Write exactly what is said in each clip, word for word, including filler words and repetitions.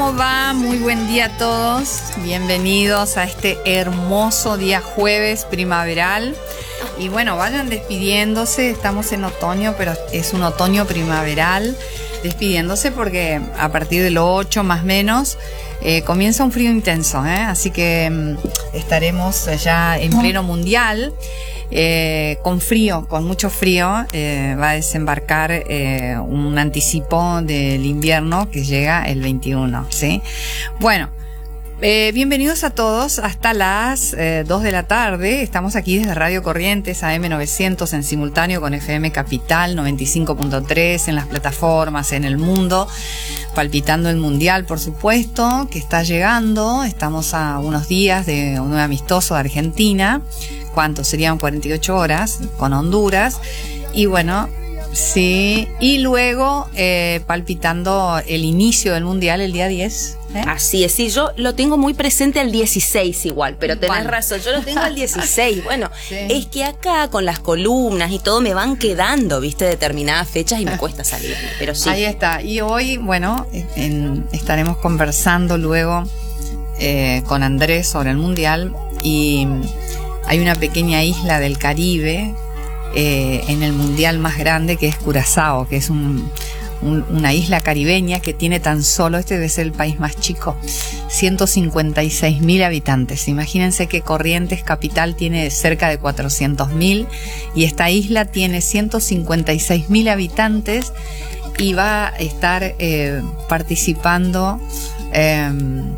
¿cómo va? Muy buen día a todos. Bienvenidos a este hermoso día jueves primaveral. Y bueno, vayan despidiéndose. Estamos en otoño, pero es un otoño primaveral. Despidiéndose porque a partir del ocho más o menos eh, comienza un frío intenso, ¿eh? Así que mm, estaremos ya en pleno mundial. Eh, con frío, con mucho frío, eh, va a desembarcar eh, un anticipo del invierno que llega el veintiuno, ¿sí? Bueno, eh, bienvenidos a todos hasta las eh, dos de la tarde. Estamos aquí desde Radio Corrientes A M novecientos en simultáneo con F M Capital noventa y cinco punto tres en las plataformas, en el mundo, palpitando el mundial, por supuesto, que está llegando. Estamos a unos días de un amistoso de Argentina. ¿Cuánto? Serían cuarenta y ocho horas con Honduras. Y bueno, sí. Y luego eh, palpitando el inicio del mundial el día diez. ¿eh? Así es, sí, yo lo tengo muy presente al dieciséis igual, pero tenés ¿Cuál? razón, yo lo tengo al dieciséis. Bueno, sí. Es que acá con las columnas y todo me van quedando, viste, determinadas fechas y me cuesta salirme, pero sí. Ahí está. Y hoy, bueno, en, estaremos conversando luego eh, con Andrés sobre el mundial. Y hay una pequeña isla del Caribe eh, en el mundial más grande, que es Curazao, que es un, un, una isla caribeña que tiene tan solo, este debe ser el país más chico, ciento cincuenta y seis mil habitantes. Imagínense que Corrientes capital tiene cerca de cuatrocientos mil y esta isla tiene ciento cincuenta y seis mil habitantes y va a estar eh, participando eh,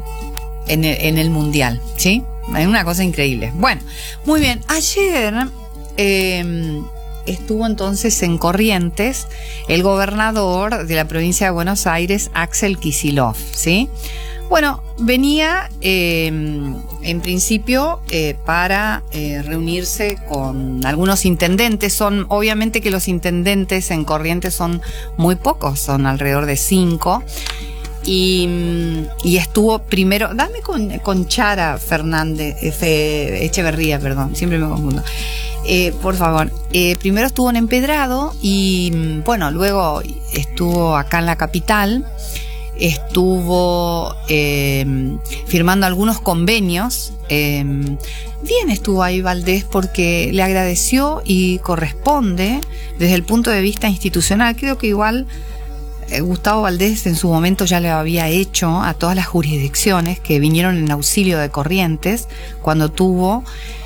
en, el, en el mundial, ¿sí? Es una cosa increíble. Bueno, muy bien. Ayer eh, estuvo entonces en Corrientes el gobernador de la provincia de Buenos Aires, Axel Kicillof, ¿sí? Bueno, venía eh, en principio eh, para eh, reunirse con algunos intendentes. Son, obviamente que los intendentes en Corrientes son muy pocos, son alrededor de cinco. Y, y estuvo primero, dame con, con Chara Fernández, F, Echeverría, perdón, siempre me confundo. Eh, por favor, eh, primero estuvo en Empedrado y bueno, luego estuvo acá en la capital, estuvo eh, firmando algunos convenios. Eh, bien estuvo ahí Valdés porque le agradeció y corresponde desde el punto de vista institucional. Creo que igual Gustavo Valdés en su momento ya le había hecho a todas las jurisdicciones que vinieron en auxilio de Corrientes cuando tuvo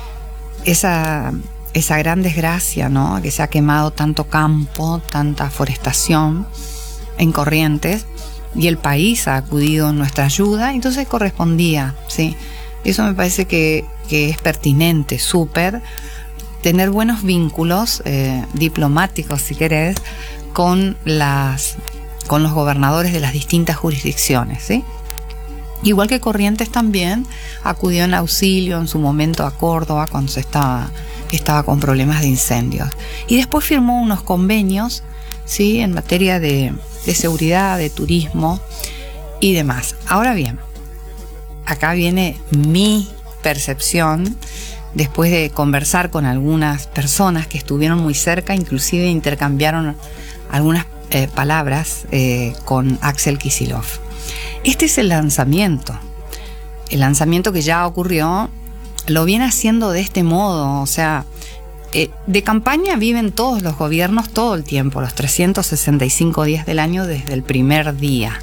esa, esa gran desgracia, ¿no? Que se ha quemado tanto campo, tanta forestación en Corrientes y el país ha acudido en nuestra ayuda, entonces correspondía, ¿sí? Eso me parece que, que es pertinente, súper, tener buenos vínculos eh, diplomáticos, si querés, con las con los gobernadores de las distintas jurisdicciones, ¿sí? Igual que Corrientes también acudió en auxilio en su momento a Córdoba cuando se estaba, estaba con problemas de incendios. Y después firmó unos convenios, ¿sí? En materia de, de seguridad, de turismo y demás. Ahora bien, acá viene mi percepción después de conversar con algunas personas que estuvieron muy cerca, inclusive intercambiaron algunas Eh, palabras eh, con Axel Kicillof. Este es el lanzamiento. El lanzamiento que ya ocurrió lo viene haciendo de este modo. O sea, eh, de campaña viven todos los gobiernos todo el tiempo, los trescientos sesenta y cinco días del año desde el primer día.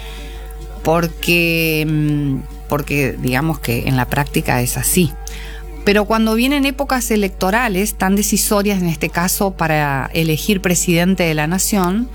Porque, porque digamos que en la práctica es así. Pero cuando vienen épocas electorales tan decisorias, en este caso para elegir presidente de la nación,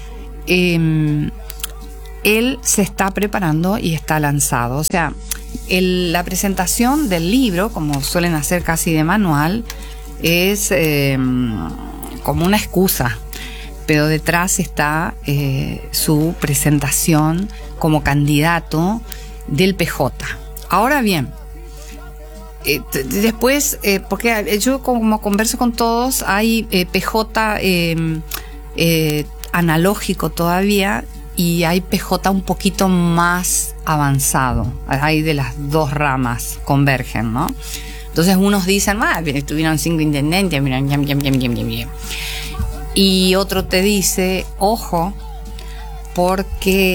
eh, él se está preparando y está lanzado. O sea, el, la presentación del libro, como suelen hacer casi de manual, es eh, como una excusa, pero detrás está eh, su presentación como candidato del P J. Ahora bien, Eh, después, eh, porque yo como converso con todos, hay eh, P J eh, eh, analógico todavía y hay P J un poquito más avanzado. Hay de las dos ramas, convergen, ¿no? Entonces unos dicen, ah, estuvieron cinco intendentes, miren, yam, yam, yam, yam, yam. Y otro te dice, ojo, porque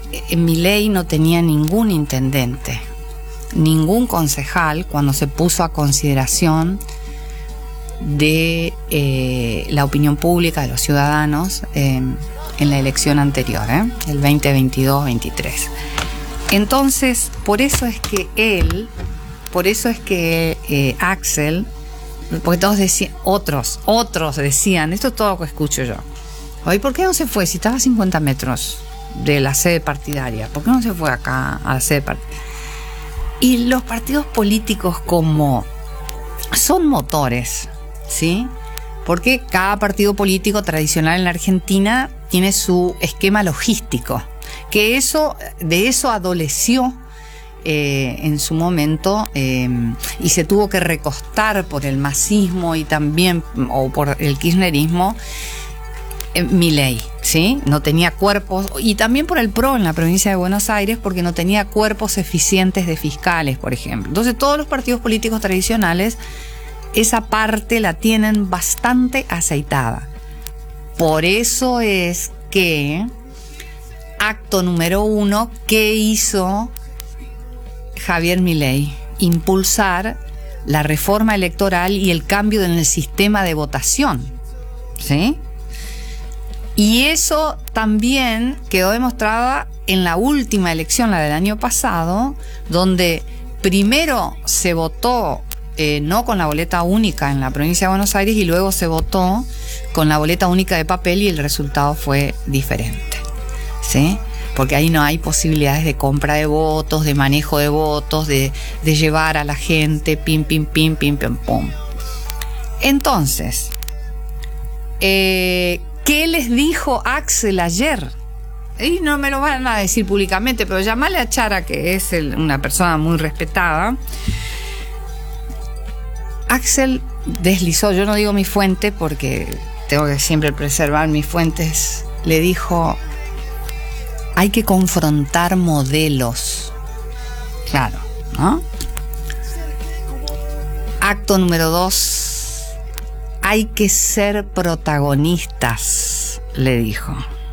eh, Milei no tenía ningún intendente, ningún concejal cuando se puso a consideración de eh, la opinión pública de los ciudadanos eh, en la elección anterior, ¿eh? el veinte veintidós veintitrés. Entonces, por eso es que él, por eso es que eh, Axel, porque todos decían, otros, otros decían, esto es todo lo que escucho yo. Oye, ¿por qué no se fue? Si estaba a cincuenta metros de la sede partidaria, ¿por qué no se fue acá a la sede partidaria? Y los partidos políticos, como son motores, ¿sí? Porque cada partido político tradicional en la Argentina tiene su esquema logístico, que eso, de eso adoleció eh, en su momento eh, y se tuvo que recostar por el masismo y también, o por el kirchnerismo, eh, Milei, ¿sí? No tenía cuerpos, y también por el P R O en la provincia de Buenos Aires, porque no tenía cuerpos eficientes de fiscales, por ejemplo. Entonces todos los partidos políticos tradicionales esa parte la tienen bastante aceitada. Por eso es que acto número uno, ¿qué hizo Javier Milei? Impulsar la reforma electoral y el cambio en el sistema de votación, ¿sí? Y eso también quedó demostrado en la última elección, la del año pasado, donde primero se votó Eh, no con la boleta única en la provincia de Buenos Aires y luego se votó con la boleta única de papel y el resultado fue diferente, ¿sí? Porque ahí no hay posibilidades de compra de votos, de manejo de votos, de, de llevar a la gente, pim, pim, pim, pim, pim, pum. Entonces, eh, ¿qué les dijo Axel ayer? Y no me lo van a decir públicamente, pero llamarle a Chara, que es el, una persona muy respetada. Axel deslizó, yo no digo mi fuente porque tengo que siempre preservar mis fuentes, le dijo, hay que confrontar modelos. Claro, ¿no? Acto número dos, hay que ser protagonistas, le dijo.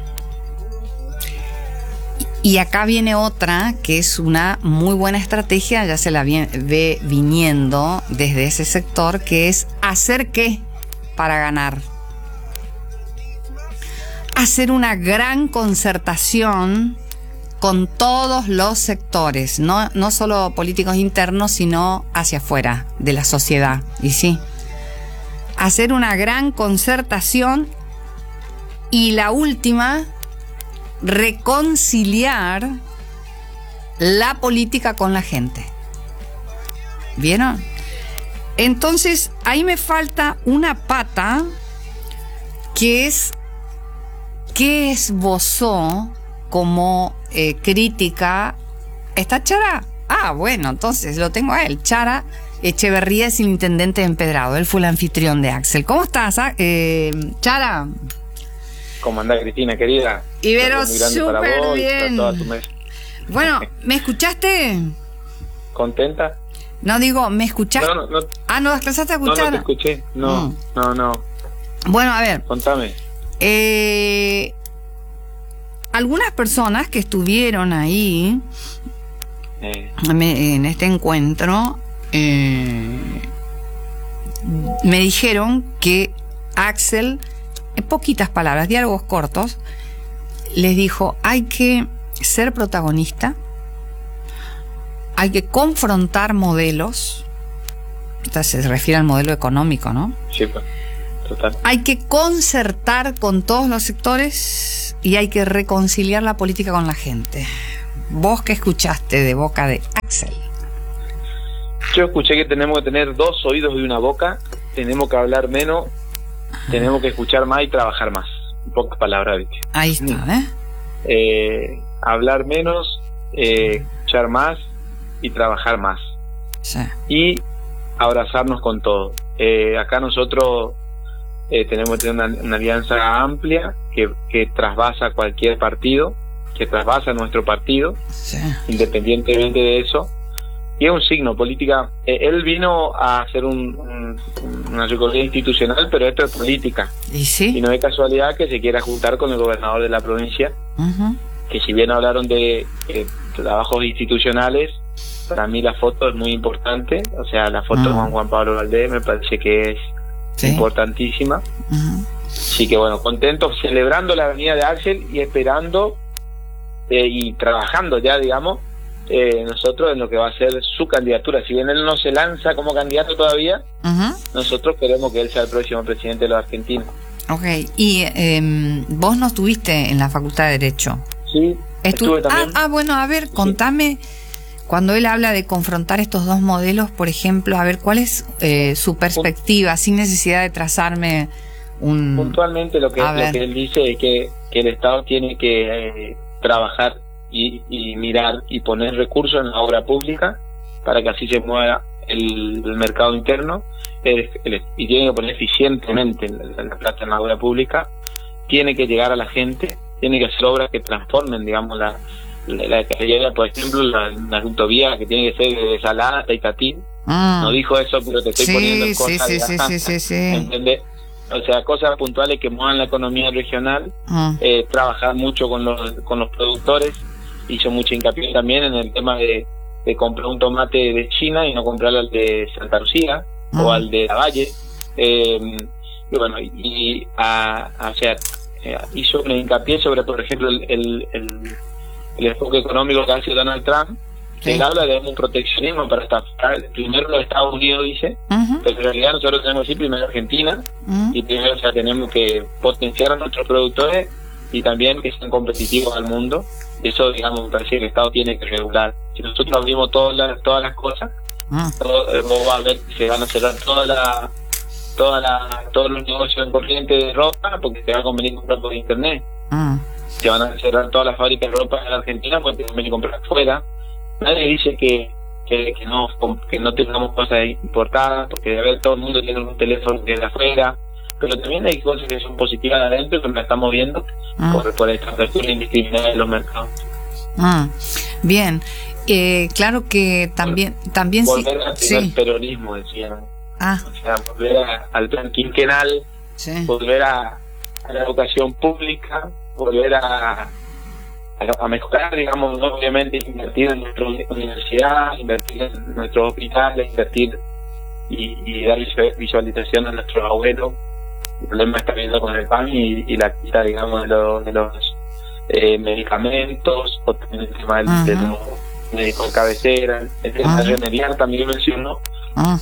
Y acá viene otra que es una muy buena estrategia, ya se la ve viniendo desde ese sector, que es hacer qué para ganar. Hacer una gran concertación con todos los sectores, no, no solo políticos internos, sino hacia afuera de la sociedad. Y sí, hacer una gran concertación y la última, reconciliar la política con la gente. ¿Vieron? Entonces, ahí me falta una pata que es que esbozó como eh, crítica esta Chara. Ah, bueno, entonces lo tengo a él. Chara Echeverría es el intendente de Empedrado. Él fue el anfitrión de Axel. ¿Cómo estás, eh, Chara? ¿Cómo andás, Cristina, querida? Ibero, súper bien. Bueno, ¿me escuchaste? ¿Contenta? No, digo, ¿me escuchaste? No, no, no. Ah, ¿no alcanzaste a escuchar? No, no te escuché. No, mm. no, no. Bueno, a ver. Contame. Eh, algunas personas que estuvieron ahí eh. en este encuentro eh, me dijeron que Axel, en poquitas palabras, diálogos cortos, les dijo, hay que ser protagonista, hay que confrontar modelos, entonces se refiere al modelo económico, ¿no? Sí, pues, total. Hay que concertar con todos los sectores y hay que reconciliar la política con la gente. ¿Vos qué escuchaste de boca de Axel? Yo escuché que tenemos que tener dos oídos y una boca, tenemos que hablar menos, tenemos que escuchar más y trabajar más. En pocas palabras, ¿viste? Ahí está, ¿eh? eh hablar menos, eh, escuchar más y trabajar más. Sí. Y abrazarnos con todo. Eh, acá nosotros eh, tenemos que tener una, una alianza amplia que, que trasvasa cualquier partido, que trasvasa nuestro partido, sí, independientemente de eso. Y es un signo política. Eh, él vino a hacer un, un, una recorrida institucional, pero esto es política. ¿Y sí? Y no es casualidad que se quiera juntar con el gobernador de la provincia, uh-huh. que si bien hablaron de eh, trabajos institucionales, para mí la foto es muy importante, o sea, la foto uh-huh. con Juan Pablo Valdés me parece que es ¿sí? importantísima. Uh-huh. Así que bueno, contento, celebrando la venida de Axel y esperando eh, y trabajando ya, digamos, eh, nosotros en lo que va a ser su candidatura. Si bien él no se lanza como candidato todavía, uh-huh. nosotros queremos que él sea el próximo presidente de los argentinos. Ok, y eh, vos no estuviste en la Facultad de Derecho. Sí, Estu- estuve también. Ah, ah, bueno, a ver, contame, sí. Cuando él habla de confrontar estos dos modelos, por ejemplo, a ver, ¿cuál es eh, su perspectiva, sin necesidad de trazarme un... Puntualmente lo que, lo que él dice es que, que el Estado tiene que eh, trabajar y, y mirar y poner recursos en la obra pública para que así se mueva el, el mercado interno, el, el, y tiene que poner eficientemente la, la plata en la obra pública, tiene que llegar a la gente, tiene que hacer obras que transformen, digamos, la, la, la calidad, por ejemplo, la, la autovía que tiene que ser de Salada hasta Itatín. Mm. No dijo eso, pero te estoy sí, poniendo cosas, sí, sí, sí, sí, sí. ¿entendés? O sea, cosas puntuales que muevan la economía regional, mm. eh, trabajar mucho con los con los productores, hizo mucho hincapié también en el tema de, de comprar un tomate de China y no comprarlo al de Santa Lucía mm. o al de La Valle, eh, y bueno, y a, a, o sea, eh, hizo un hincapié sobre, por ejemplo, el, el, el, el enfoque económico que hace Donald Trump. Sí. Él habla de un proteccionismo para estafar primero los Estados Unidos, dice, uh-huh. pero en realidad nosotros tenemos que decir primero Argentina, uh-huh. y primero, o sea, tenemos que potenciar a nuestros productores y también que sean competitivos al mundo. Eso, digamos, me parece que el Estado tiene que regular. Si nosotros abrimos todas las, todas las cosas, uh-huh. todo, eh, vos vas a ver que se van a cerrar toda la, toda la, todos los negocios en corriente de ropa porque te va a convenir comprar por internet. Uh-huh. Se van a cerrar todas las fábricas de ropa en la Argentina porque te va a convenir comprar afuera. Nadie dice que, que, que no que no tengamos cosas importadas, porque de ver todo el mundo tiene un teléfono de afuera, pero también hay cosas que son positivas de adentro que la estamos viendo mm. por, por esta apertura indiscriminada de los mercados. Mm. Bien, eh, claro que también Vol- también volver al sí. peronismo, decían. Ah. O sea, volver a, al plan quinquenal, sí. volver a, a la educación pública, volver a a mejorar, digamos, obviamente invertir en nuestra universidad, invertir en nuestros hospitales, invertir y, y dar visualización a nuestros abuelos. El problema está viendo con el P A M y, y la quita, digamos, de los, de los eh, medicamentos, o también el tema del, uh-huh. de los médicos de cabecera, el tema uh-huh. de remediar también mencionó, uh-huh.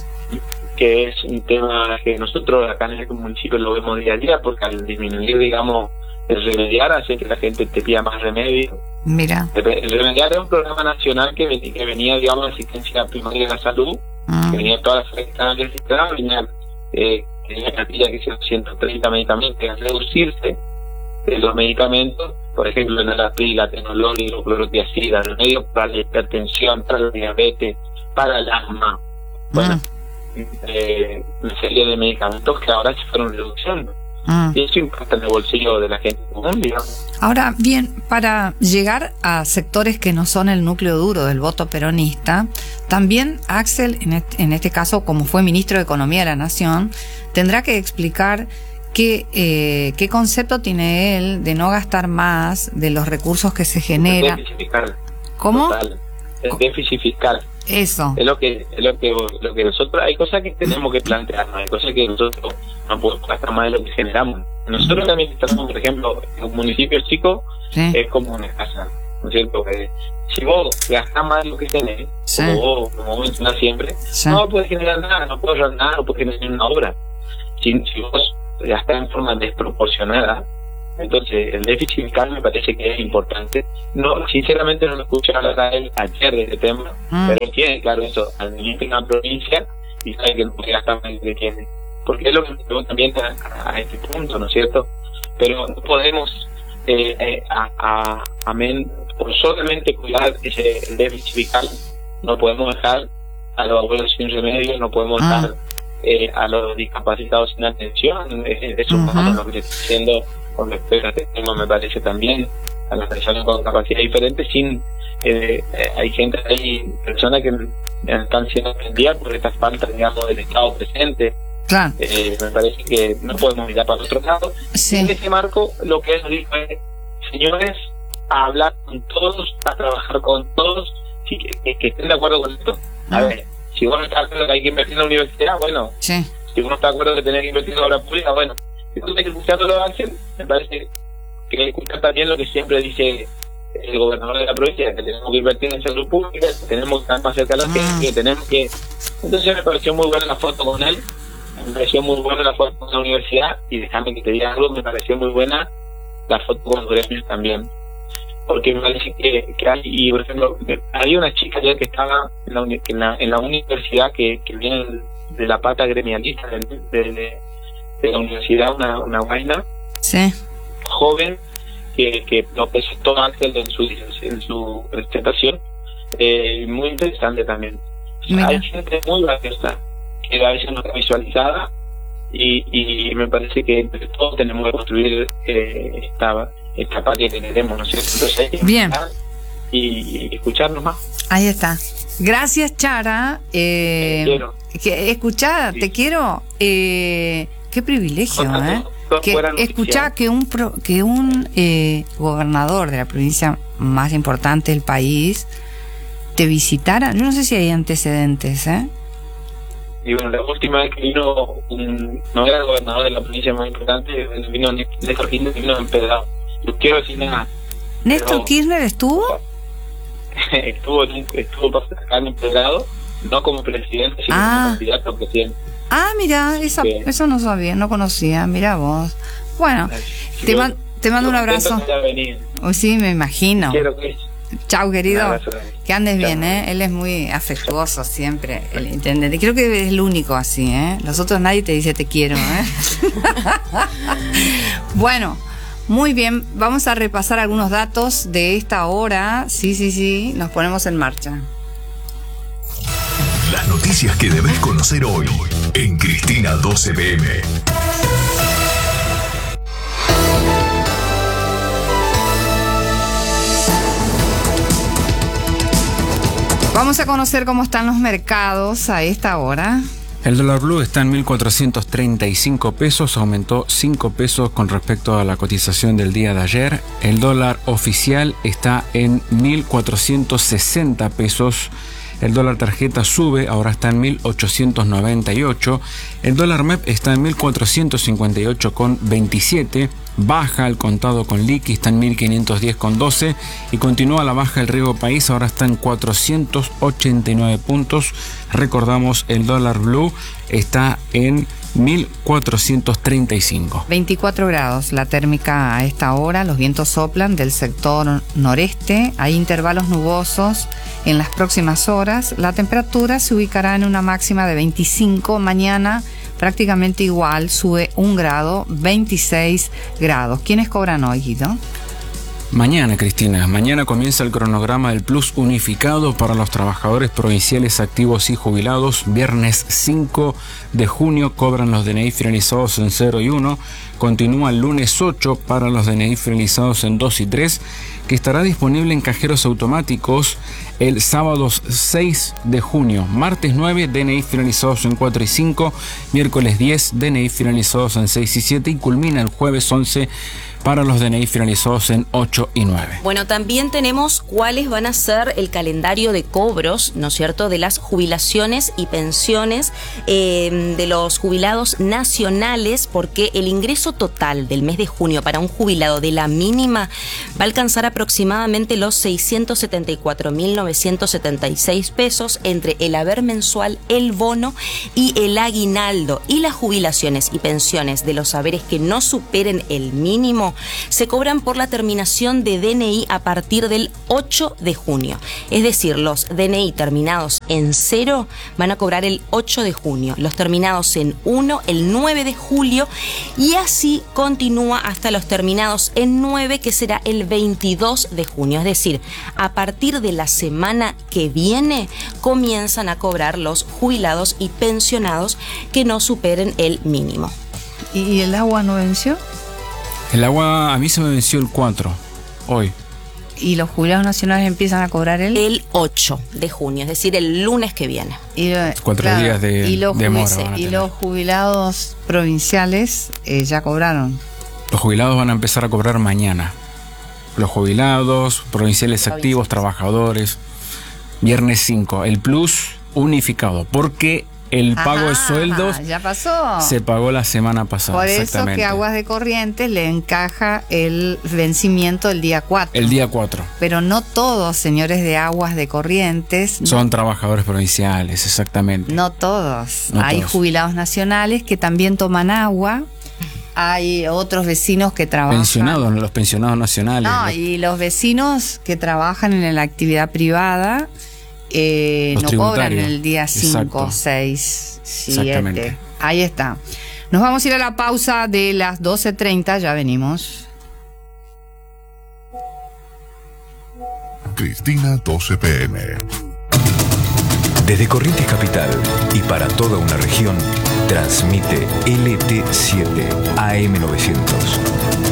que es un tema que nosotros acá en el municipio lo vemos día a día, porque al disminuir, digamos, el remediar hace que la gente te pida más remedio. Mira. El, el remediar es un programa nacional que, que venía, digamos, de asistencia primaria de la salud, mm. que venía todas las afectadas del sistema, venía, eh, tenía cartilla que hicieron ciento treinta medicamentos, que al reducirse de los medicamentos, por ejemplo, en la pila, tenolol, hidroclorotiazida, remedios para la hipertensión, para la diabetes, para el asma. Bueno, mm. eh, una serie de medicamentos que ahora se fueron reduciendo. Mm. Y eso impacta en el bolsillo de la gente común, digamos. Ahora, bien, para llegar a sectores que no son el núcleo duro del voto peronista, también Axel, en este, en este caso, como fue ministro de Economía de la Nación, tendrá que explicar qué, eh, qué concepto tiene él de no gastar más de los recursos que se generan. El déficit fiscal. ¿Cómo? Total. El déficit fiscal. Eso. Es lo que, es lo que, lo que nosotros, hay cosas que tenemos que plantearnos, hay cosas que nosotros no podemos gastar más de lo que generamos. Nosotros también estamos, por ejemplo, en un municipio chico, sí. es como una casa, ¿no es cierto? Que si vos gastás más de lo que tenés, sí. como vos, como vos mencionás siempre, sí. no puedes generar nada, no puedes hacer nada, no puedes generar una obra. Si, si vos gastás en forma desproporcionada, entonces el déficit fiscal me parece que es importante. No, sinceramente no lo escuché hablar a él ayer de este tema, mm. pero él tiene claro eso, administra una provincia y sabe que no puede gastar más de lo que tiene, porque es lo que me llevó también a, a este punto, ¿no es cierto? Pero no podemos eh, eh, a, a, a men, por solamente cuidar ese el déficit fiscal, no podemos dejar a los abuelos sin remedio, no podemos mm. dejar eh, a los discapacitados sin atención. Es, eso uh-huh. es lo que estoy diciendo con respecto a este tema, me parece también a las personas con capacidad diferente, sin eh, eh, hay gente, hay personas que están siendo atendidas por estas faltas, digamos, del Estado presente. Claro. Eh, me parece que no podemos mirar para otro lado. Sí. En ese marco, lo que él dijo es: señores, a hablar con todos, a trabajar con todos, sí, que, que estén de acuerdo con esto. A Ah. ver, si vos no estás de acuerdo que hay que invertir en la universidad, bueno, Sí. si uno está de acuerdo que tenés que invertir en la obra pública, bueno, si tú tenés que escuchar todo lo que hacen, me parece que hay que escuchar también lo que siempre dice el gobernador de la provincia, que tenemos que invertir en salud pública, que tenemos que estar más cerca de la gente, Ah. que tenemos que... Entonces me pareció muy buena la foto con él, me pareció muy buena la foto con la universidad, y déjame que te diga algo, me pareció muy buena la foto con los gremios también, porque me parece que, que hay, y por ejemplo, había una chica ya que estaba en la, uni- en la, en la universidad que, que viene de la pata gremialista de, de, de, de la universidad, una, una vaina Sí. joven que, que lo presentó Ángel en su, en su presentación, eh, muy interesante también. O sea, Mira. hay gente muy valiosa que a veces no está visualizada, y, y me parece que entre todos tenemos que construir eh, esta, esta patria que queremos, ¿no es cierto? Entonces hay que Bien. escuchar y, y escucharnos más. Ahí está. Gracias, Chara. Eh, Te quiero. que, escuchá, Sí. te quiero. Eh, qué privilegio, Ojalá ¿eh? todo- todo Que, fuera noticia. escuchá que un, pro- que un eh, gobernador de la provincia más importante del país te visitara. Yo no sé si hay antecedentes, ¿eh? Y bueno, la última vez que vino, un, no era el gobernador de la provincia más importante, vino Néstor Kirchner, vino empedrado. No quiero decir nada. ¿Néstor Pero- Kirchner estuvo? estuvo, en un- estuvo acá en empedrado, no como presidente, sino Ah. como candidato a presidente. Ah, mira, esa, Sí. eso no sabía, no conocía. Mira vos. Bueno, te, Yo- man- te mando un yo contento abrazo. que haya venido. Oh, sí, me imagino. Quiero que Chau, querido. Un abrazo grande. Que andes Chao. bien, ¿eh? Él es muy afectuoso siempre, el intendente. Creo que es el único así, ¿eh? Los otros nadie te dice te quiero, ¿eh? Bueno, muy bien. Vamos a repasar algunos datos de esta hora. Sí, sí, sí. Nos ponemos en marcha. Las noticias que debes conocer hoy en Cristina doce P M. Vamos a conocer cómo están los mercados a esta hora. El dólar blue está en mil cuatrocientos treinta y cinco pesos, aumentó cinco pesos con respecto a la cotización del día de ayer. El dólar oficial está en mil cuatrocientos sesenta pesos. El dólar tarjeta sube, ahora está en mil ochocientos noventa y ocho. El dólar M E P está en mil cuatrocientos cincuenta y ocho con veintisiete. Baja el contado con liqui, está en mil quinientos diez con doce. Y continúa la baja el riesgo país, ahora está en cuatrocientos ochenta y nueve puntos. Recordamos, el dólar blue está en mil cuatrocientos treinta y cinco. veinticuatro grados la térmica a esta hora. Los vientos soplan del sector noreste. Hay intervalos nubosos en las próximas horas. La temperatura se ubicará en una máxima de veinticinco. Mañana prácticamente igual, sube un grado, veintiséis grados. ¿Quiénes cobran hoy, Guido? Mañana, Cristina, mañana comienza el cronograma del Plus unificado para los trabajadores provinciales activos y jubilados. Viernes cinco de junio cobran los D N I finalizados en cero y uno. Continúa el lunes ocho para los D N I finalizados en dos y tres, que estará disponible en cajeros automáticos el sábado seis de junio. Martes nueve, D N I finalizados en cuatro y cinco. Miércoles diez, D N I finalizados en seis y siete. Y culmina el jueves once para los D N I finalizados en ocho y nueve. Bueno, también tenemos cuáles van a ser el calendario de cobros, ¿no es cierto?, de las jubilaciones y pensiones eh, de los jubilados nacionales, porque el ingreso total del mes de junio para un jubilado de la mínima va a alcanzar aproximadamente los seiscientos setenta y cuatro mil novecientos setenta y seis pesos entre el haber mensual, el bono y el aguinaldo. Y las jubilaciones y pensiones de los haberes que no superen el mínimo se cobran por la terminación de D N I a partir del ocho de junio. Es decir, los D N I terminados en cero van a cobrar el ocho de junio, los terminados en uno el nueve de julio, y así continúa hasta los terminados en nueve, que será el veintidós de junio. Es decir, a partir de la semana que viene comienzan a cobrar los jubilados y pensionados que no superen el mínimo. ¿Y el agua no venció? El agua a mí se me venció el cuatro, hoy. ¿Y los jubilados nacionales empiezan a cobrar el? El ocho de junio, es decir, el lunes que viene. Y, eh, Cuatro días de- y los de jubi- mora van a y tener. los jubilados provinciales eh, ya cobraron. Los jubilados van a empezar a cobrar mañana. los jubilados, provinciales activos, trabajadores. Viernes cinco, el plus unificado, porque el pago Ajá, de sueldos ya pasó. se pagó la semana pasada. Por eso exactamente. que Aguas de Corrientes le encaja el vencimiento el día cuatro. El día cuatro. Pero no todos, señores de Aguas de Corrientes. Son trabajadores provinciales, exactamente. No todos. No Hay todos. jubilados nacionales que también toman agua. Hay otros vecinos que trabajan. Pensionados, los pensionados nacionales. No, los- y los vecinos que trabajan en la actividad privada eh, Los no cobran tributarios. el día cinco, Exacto. seis, Exactamente. siete. Ahí está. Nos vamos a ir a la pausa de las doce treinta, ya venimos. Cristina doce P M. Desde Corrientes Capital y para toda una región, transmite L T siete A M novecientos.